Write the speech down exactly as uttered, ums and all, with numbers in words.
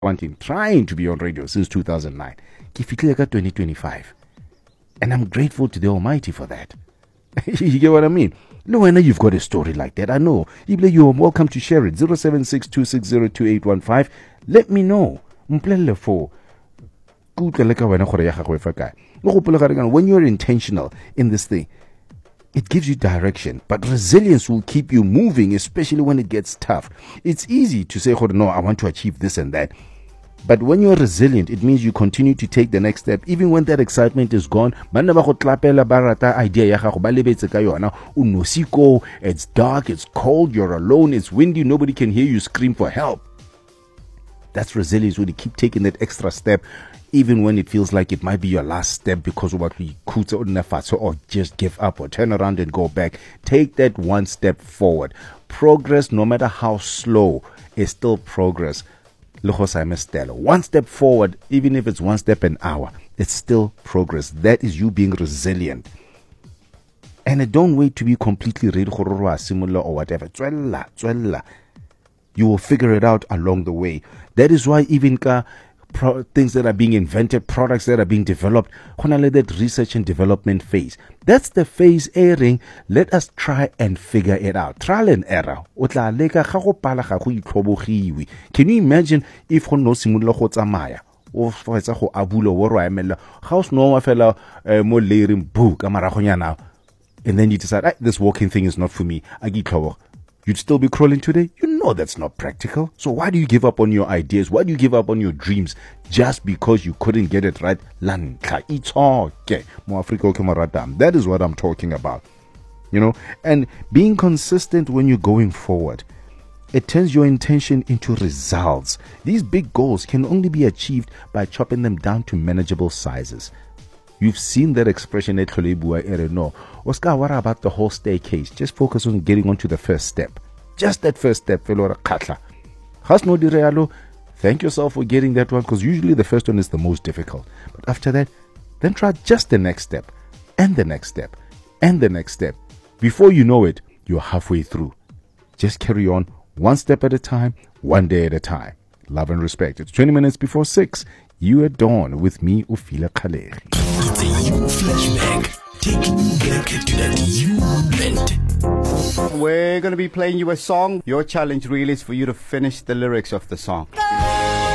wanting, trying to be on radio since two thousand nine. twenty twenty-five. And I'm grateful to the Almighty for that. You get what I mean? No, I know you've got a story like that. I know. You're welcome to share it. zero seven six two six zero two eight one five. Let me know. When you're intentional in this thing, it gives you direction. But resilience will keep you moving, especially when it gets tough. It's easy to say, no, I want to achieve this and that. But when you're resilient, it means you continue to take the next step, even when that excitement is gone. It's dark, it's cold, you're alone, it's windy, nobody can hear you scream for help. That's resilience, when you keep taking that extra step, even when it feels like it might be your last step because of what we could, or just give up or turn around and go back. Take that one step forward. Progress, no matter how slow, is still progress. One step forward, even if it's one step an hour, it's still progress. That is you being resilient. And don't wait to be completely ready or whatever. You will figure it out along the way. That is why even Pro- things that are being invented, products that are being developed, that research and development phase. That's the phase airing. Let us try and figure it out. Trial and error. Can you imagine if no simula go tsamaya o fetsa go abulo wo ro emela house no wa fela mo layering book amaragonyana, and then you decide, ah, this walking thing is not for me. You'd still be crawling today? You know that's not practical. So why do you give up on your ideas? Why do you give up on your dreams just because you couldn't get it right? It's okay. That is what I'm talking about. You know, and being consistent when you're going forward, it turns your intention into results. These big goals can only be achieved by chopping them down to manageable sizes. You've seen that expression at no. Oscar, what about the whole staircase? Just focus on getting onto the first step. Just that first step, fellow Katla. Hasno di realo. Thank yourself for getting that one, because usually the first one is the most difficult. But after that, then try just the next step, and the next step, and the next step. Before you know it, you're halfway through. Just carry on, one step at a time, one day at a time. Love and respect. It's twenty minutes before six. You at dawn with me, Ufila Kaleri. It's a you flashback, taking you back to that you moment. We're going to be playing you a song. Your challenge really is for you to finish the lyrics of the song.